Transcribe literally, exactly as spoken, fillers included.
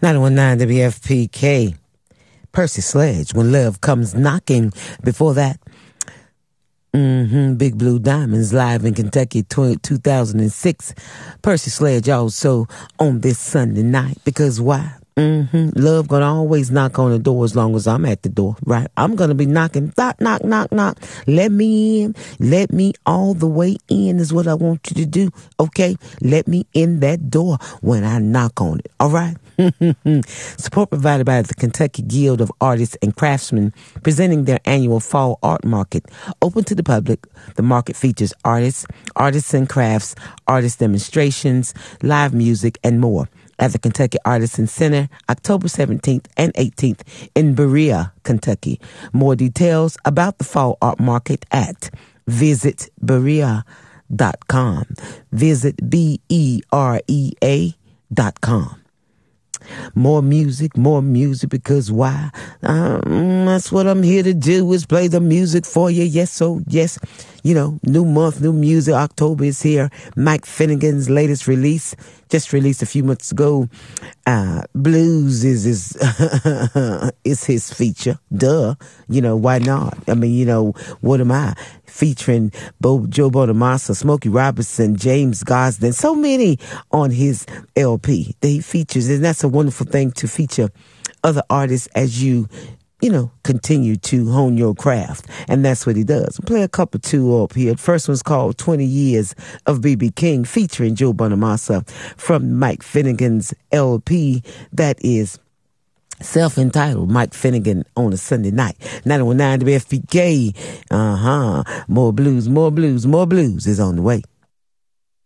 nine one nine W F P K. Percy Sledge, When Love Comes Knocking. Before that, mm-hmm, Big Blue Diamonds, live in Kentucky, two thousand six. Percy Sledge also on this Sunday night. Because why? Mm-hmm. Love gonna always knock on the door as long as I'm at the door, right? I'm gonna be knocking, knock, knock, knock, knock. Let me in. Let me all the way in is what I want you to do, okay? Let me in that door when I knock on it, all right? Support provided by the Kentucky Guild of Artists and Craftsmen, presenting their annual Fall Art Market. Open to the public, the market features artists, artists and crafts, artist demonstrations, live music, and more. At the Kentucky Artisan Center, October seventeenth and eighteenth in Berea, Kentucky. More details about the Fall Art Market at visit berea dot com. Visit B E R E A dot com. More music, more music, because why? Um, that's what I'm here to do, is play the music for you. Yes, so yes, you know, new month, new music. October is here. Mike Finnegan's latest release, just released a few months ago. Uh, blues is is is his feature. Duh, you know, why not? I mean, you know, what am I? Featuring Bo, Joe Bonamassa, Smokey Robinson, James Gosden, so many on his L P that he features. And that's a wonderful thing, to feature other artists as you, you know, continue to hone your craft. And that's what he does. I'll play a couple two up here. The first one's called twenty years of B B King, featuring Joe Bonamassa, from Mike Finnegan's L P that is self-entitled, Mike Finnegan on a Sunday night. nine one nine W F P K. Uh-huh. More blues, more blues, more blues is on the way.